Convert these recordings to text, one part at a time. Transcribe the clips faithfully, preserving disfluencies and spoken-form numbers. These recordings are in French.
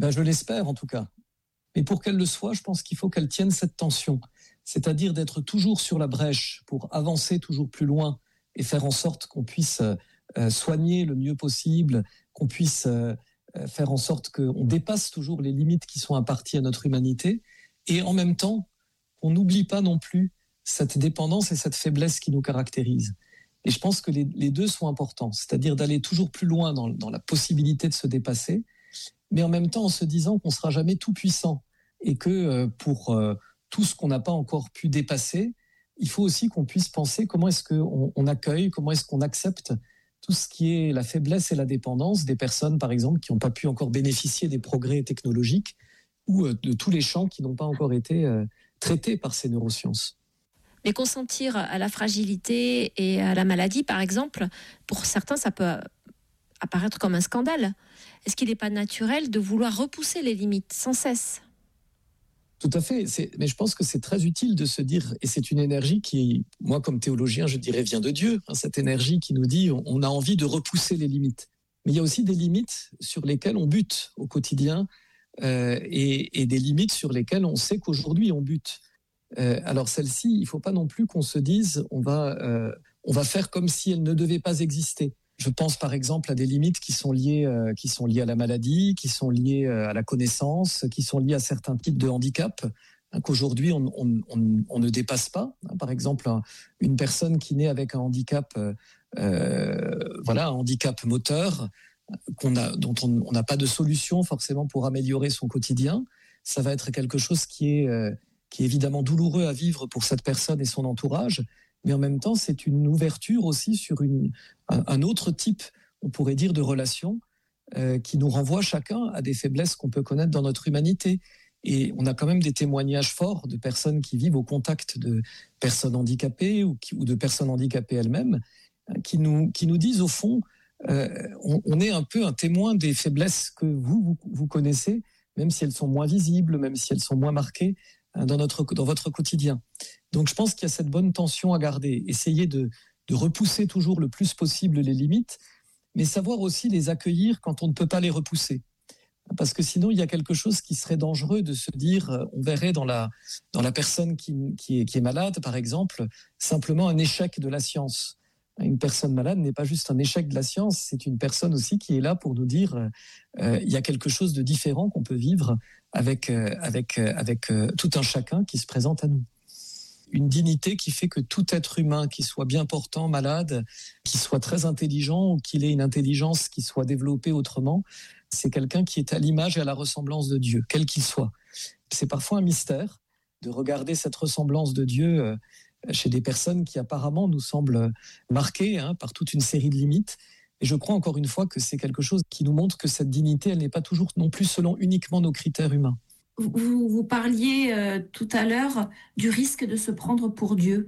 Ben, je l'espère en tout cas. Mais pour qu'elle le soit, je pense qu'il faut qu'elle tienne cette tension. C'est-à-dire d'être toujours sur la brèche pour avancer toujours plus loin et faire en sorte qu'on puisse euh, soigner le mieux possible, qu'on puisse euh, faire en sorte qu'on dépasse toujours les limites qui sont imparties à notre humanité, et en même temps, qu'on n'oublie pas non plus cette dépendance et cette faiblesse qui nous caractérisent. Et je pense que les, les deux sont importants, c'est-à-dire d'aller toujours plus loin dans, dans la possibilité de se dépasser, mais en même temps en se disant qu'on ne sera jamais tout puissant et que euh, pour euh, tout ce qu'on n'a pas encore pu dépasser, il faut aussi qu'on puisse penser comment est-ce qu'on on accueille, comment est-ce qu'on accepte tout ce qui est la faiblesse et la dépendance des personnes, par exemple, qui n'ont pas pu encore bénéficier des progrès technologiques ou euh, de tous les champs qui n'ont pas encore été euh, traités par ces neurosciences. Mais consentir à la fragilité et à la maladie, par exemple, pour certains, ça peut apparaître comme un scandale. Est-ce qu'il n'est pas naturel de vouloir repousser les limites sans cesse ? Tout à fait, c'est, mais je pense que c'est très utile de se dire, et c'est une énergie qui, moi comme théologien, je dirais vient de Dieu, hein, cette énergie qui nous dit on, on a envie de repousser les limites. Mais il y a aussi des limites sur lesquelles on bute au quotidien euh, et, et des limites sur lesquelles on sait qu'aujourd'hui on bute. Euh, alors celle-ci, il ne faut pas non plus qu'on se dise on va, euh, on va faire comme si elle ne devait pas exister. Je pense par exemple à des limites qui sont liées, euh, qui sont liées à la maladie, qui sont liées euh, à la connaissance, qui sont liées à certains types de handicap hein, qu'aujourd'hui on, on, on, on ne dépasse pas. Hein, par exemple, un, une personne qui naît avec un handicap, euh, voilà, un handicap moteur, qu'on a, dont on n'a pas de solution forcément pour améliorer son quotidien, ça va être quelque chose qui est euh, qui est évidemment douloureux à vivre pour cette personne et son entourage, mais en même temps, c'est une ouverture aussi sur une, un, un autre type, on pourrait dire, de relation euh, qui nous renvoie chacun à des faiblesses qu'on peut connaître dans notre humanité. Et on a quand même des témoignages forts de personnes qui vivent au contact de personnes handicapées ou, qui, ou de personnes handicapées elles-mêmes, qui nous, qui nous disent au fond, euh, on, on est un peu un témoin des faiblesses que vous, vous, vous connaissez, même si elles sont moins visibles, même si elles sont moins marquées, dans, notre, dans votre quotidien. Donc je pense qu'il y a cette bonne tension à garder, essayer de, de repousser toujours le plus possible les limites, mais savoir aussi les accueillir quand on ne peut pas les repousser. Parce que sinon, il y a quelque chose qui serait dangereux de se dire, on verrait dans la, dans la personne qui, qui, est, qui est malade, par exemple, simplement un échec de la science. Une personne malade n'est pas juste un échec de la science, c'est une personne aussi qui est là pour nous dire euh, il y a quelque chose de différent qu'on peut vivre avec, euh, avec, euh, avec euh, tout un chacun qui se présente à nous. Une dignité qui fait que tout être humain, qui soit bien portant, malade, qui soit très intelligent ou qu'il ait une intelligence qui soit développée autrement, c'est quelqu'un qui est à l'image et à la ressemblance de Dieu, quel qu'il soit. C'est parfois un mystère de regarder cette ressemblance de Dieu euh, chez des personnes qui apparemment nous semblent marquées hein, par toute une série de limites. Et je crois encore une fois que c'est quelque chose qui nous montre que cette dignité, elle n'est pas toujours non plus selon uniquement nos critères humains. Vous, vous parliez euh, tout à l'heure du risque de se prendre pour Dieu.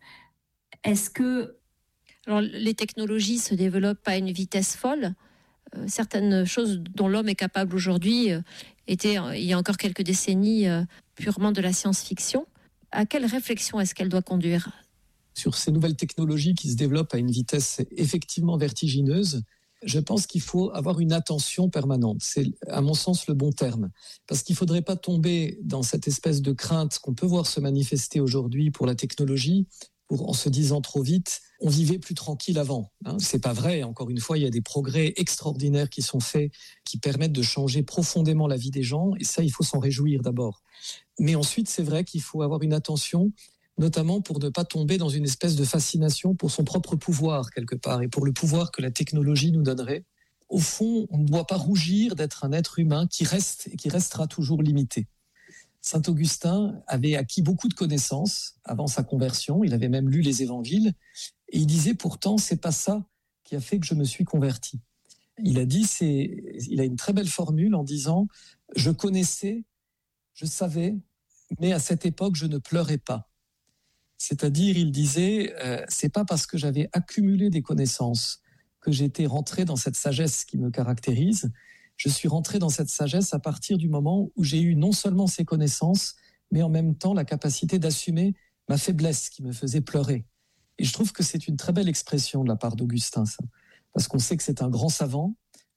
Est-ce que... Alors, les technologies se développent à une vitesse folle. Euh, certaines choses dont l'homme est capable aujourd'hui euh, étaient, il y a encore quelques décennies, euh, purement de la science-fiction. À quelle réflexion est-ce qu'elle doit conduire ? Sur ces nouvelles technologies qui se développent à une vitesse effectivement vertigineuse, je pense qu'il faut avoir une attention permanente. C'est, à mon sens, le bon terme. Parce qu'il ne faudrait pas tomber dans cette espèce de crainte qu'on peut voir se manifester aujourd'hui pour la technologie, pour, en se disant trop vite, on vivait plus tranquille avant. Hein, c'est pas vrai. Encore une fois, il y a des progrès extraordinaires qui sont faits, qui permettent de changer profondément la vie des gens. Et ça, il faut s'en réjouir d'abord. Mais ensuite, c'est vrai qu'il faut avoir une attention, notamment pour ne pas tomber dans une espèce de fascination pour son propre pouvoir, quelque part, et pour le pouvoir que la technologie nous donnerait. Au fond, on ne doit pas rougir d'être un être humain qui reste et qui restera toujours limité. Saint Augustin avait acquis beaucoup de connaissances avant sa conversion, il avait même lu les évangiles, et il disait pourtant, c'est pas ça qui a fait que je me suis converti. Il a dit, c'est, il a une très belle formule en disant, je connaissais, je savais, mais à cette époque, je ne pleurais pas. C'est-à-dire, il disait, euh, c'est pas parce que j'avais accumulé des connaissances que j'étais rentré dans cette sagesse qui me caractérise. Je suis rentré dans cette sagesse à partir du moment où j'ai eu non seulement ces connaissances, mais en même temps la capacité d'assumer ma faiblesse qui me faisait pleurer. Et je trouve que c'est une très belle expression de la part d'Augustin, ça. Parce qu'on sait que c'est un grand savant,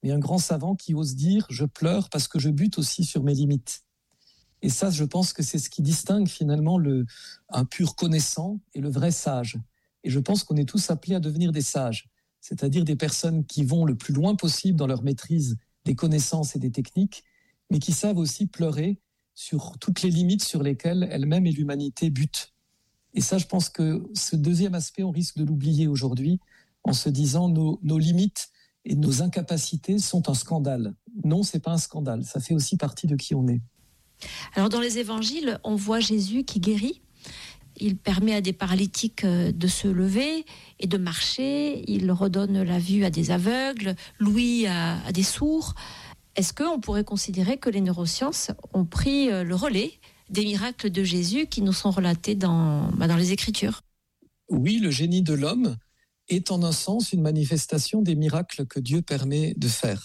mais un grand savant qui ose dire « je pleure parce que je bute aussi sur mes limites ». Et ça, je pense que c'est ce qui distingue finalement le, un pur connaissant et le vrai sage. Et je pense qu'on est tous appelés à devenir des sages, c'est-à-dire des personnes qui vont le plus loin possible dans leur maîtrise des connaissances et des techniques, mais qui savent aussi pleurer sur toutes les limites sur lesquelles elles-mêmes et l'humanité butent. Et ça, je pense que ce deuxième aspect, on risque de l'oublier aujourd'hui en se disant nos, nos limites et nos incapacités sont un scandale. Non, c'est pas un scandale, ça fait aussi partie de qui on est. Alors dans les évangiles, on voit Jésus qui guérit. Il permet à des paralytiques de se lever et de marcher. Il redonne la vue à des aveugles, l'ouïe à, à des sourds. Est-ce qu'on pourrait considérer que les neurosciences ont pris le relais des miracles de Jésus qui nous sont relatés dans, bah dans les Écritures ? Oui, le génie de l'homme est en un sens une manifestation des miracles que Dieu permet de faire.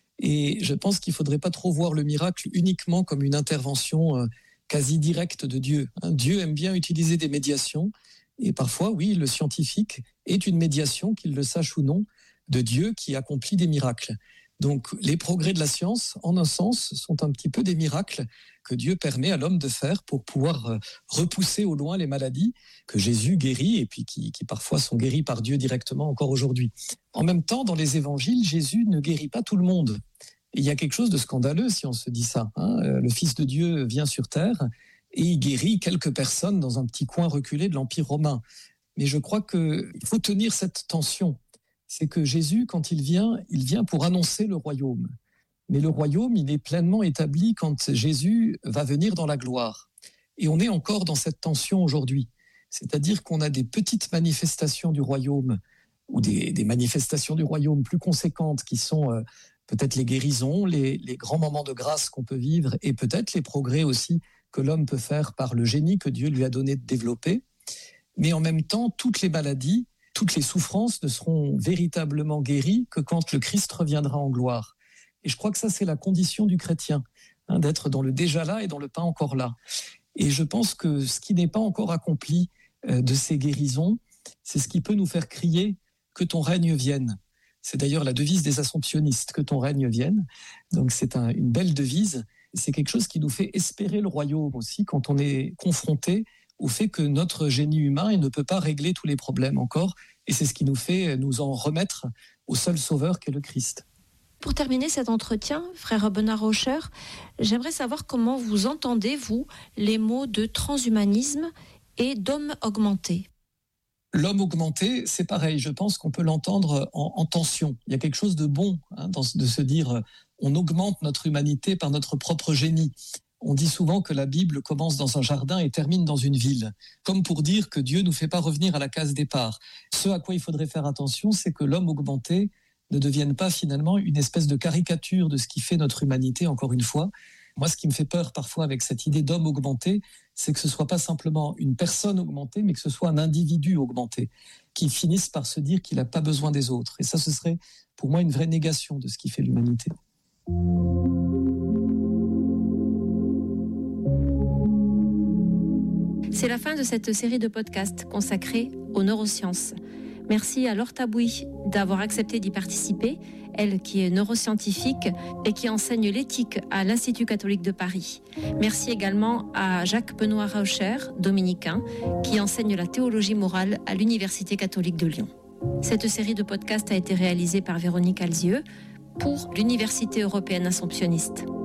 Et je pense qu'il ne faudrait pas trop voir le miracle uniquement comme une intervention quasi directe de Dieu. Dieu aime bien utiliser des médiations, et parfois, oui, le scientifique est une médiation, qu'il le sache ou non, de Dieu qui accomplit des miracles. Donc les progrès de la science, en un sens, sont un petit peu des miracles que Dieu permet à l'homme de faire pour pouvoir repousser au loin les maladies que Jésus guérit et puis qui, qui parfois sont guéries par Dieu directement encore aujourd'hui. En même temps, dans les évangiles, Jésus ne guérit pas tout le monde. Et il y a quelque chose de scandaleux si on se dit ça. Hein. Le Fils de Dieu vient sur terre et il guérit quelques personnes dans un petit coin reculé de l'Empire romain. Mais je crois qu'il faut tenir cette tension. C'est que Jésus, quand il vient, il vient pour annoncer le royaume. Mais le royaume, il est pleinement établi quand Jésus va venir dans la gloire. Et on est encore dans cette tension aujourd'hui. C'est-à-dire qu'on a des petites manifestations du royaume, ou des, des manifestations du royaume plus conséquentes, qui sont euh, peut-être les guérisons, les, les grands moments de grâce qu'on peut vivre, et peut-être les progrès aussi que l'homme peut faire par le génie que Dieu lui a donné de développer. Mais en même temps, toutes les maladies, toutes les souffrances ne seront véritablement guéries que quand le Christ reviendra en gloire. Et je crois que ça, c'est la condition du chrétien, hein, d'être dans le déjà là et dans le pas encore là. Et je pense que ce qui n'est pas encore accompli euh, de ces guérisons, c'est ce qui peut nous faire crier « que ton règne vienne ». C'est d'ailleurs la devise des assomptionnistes, « que ton règne vienne ». Donc c'est un, une belle devise. C'est quelque chose qui nous fait espérer le royaume aussi quand on est confronté au fait que notre génie humain il ne peut pas régler tous les problèmes encore. Et c'est ce qui nous fait nous en remettre au seul sauveur qu'est le Christ. Pour terminer cet entretien, frère Benoît Rocher, j'aimerais savoir comment vous entendez, vous, les mots de transhumanisme et d'homme augmenté. L'homme augmenté, c'est pareil, je pense qu'on peut l'entendre en, en tension. Il y a quelque chose de bon hein, dans, de se dire on augmente notre humanité par notre propre génie. On dit souvent que la Bible commence dans un jardin et termine dans une ville, comme pour dire que Dieu ne nous fait pas revenir à la case départ. Ce à quoi il faudrait faire attention, c'est que l'homme augmenté ne devienne pas finalement une espèce de caricature de ce qui fait notre humanité, encore une fois. Moi, ce qui me fait peur parfois avec cette idée d'homme augmenté, c'est que ce ne soit pas simplement une personne augmentée, mais que ce soit un individu augmenté, qui finisse par se dire qu'il n'a pas besoin des autres. Et ça, ce serait pour moi une vraie négation de ce qui fait l'humanité. C'est la fin de cette série de podcasts consacrée aux neurosciences. Merci à Laure Tabouy d'avoir accepté d'y participer, elle qui est neuroscientifique et qui enseigne l'éthique à l'Institut catholique de Paris. Merci également à Jacques Benoît Rocher, dominicain, qui enseigne la théologie morale à l'Université catholique de Lyon. Cette série de podcasts a été réalisée par Véronique Alzieux pour l'Université européenne assomptionniste.